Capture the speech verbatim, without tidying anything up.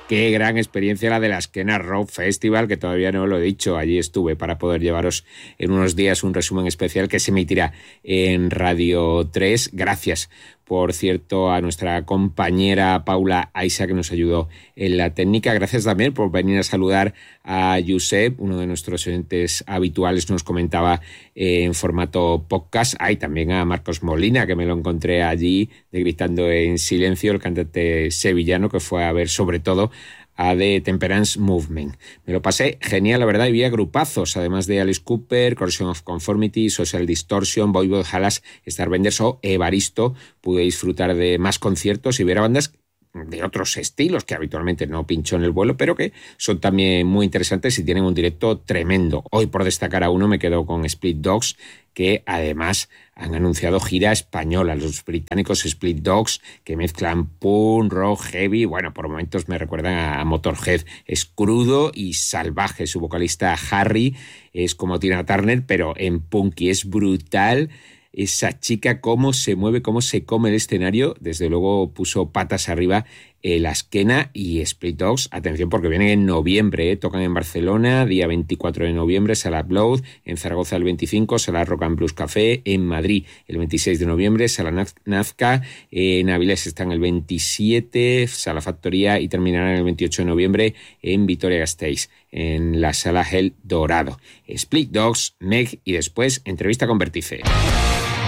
Qué gran experiencia la de la Askena Rock Festival, que todavía no lo he dicho. Allí estuve para poder llevaros en unos días un resumen especial que se emitirá en Radio tres. Gracias, por cierto, a nuestra compañera Paula Aiza, que nos ayudó en la técnica. Gracias también por venir a saludar a Josep, uno de nuestros oyentes habituales, nos comentaba en formato podcast. Hay también a Marcos Molina, que me lo encontré allí de Gritando en Silencio, el cantante sevillano que fue a ver sobre todo a The Temperance Movement. Me lo pasé genial, la verdad, y vi grupazos, además de Alice Cooper, Corrosion of Conformity, Social Distortion, Voivod Halas, Starbenders o Evaristo. Pude disfrutar de más conciertos y ver a bandas de otros estilos que habitualmente no pincho en el vuelo, pero que son también muy interesantes y tienen un directo tremendo. Hoy, por destacar a uno, me quedo con Split Dogs, que además han anunciado gira española, los británicos Split Dogs, que mezclan punk, rock, heavy. Bueno, por momentos me recuerdan a Motorhead. Es crudo y salvaje. Su vocalista Harry es como Tina Turner, pero en punk, y es brutal. Esa chica, cómo se mueve, cómo se come el escenario. Desde luego puso patas arriba el Askena y Split Dogs. Atención, porque vienen en noviembre, ¿eh? Tocan en Barcelona, día veinticuatro de noviembre, Sala Blood, en Zaragoza el veinticinco, Sala Rock and Blues Café, en Madrid el veintiséis de noviembre, Sala Nazca, en Avilés están el veintisiete, Sala Factoría, y terminarán el veintiocho de noviembre en Vitoria-Gasteiz, en la Sala Hell Dorado. Split Dogs, Meg, y después entrevista con Vértice.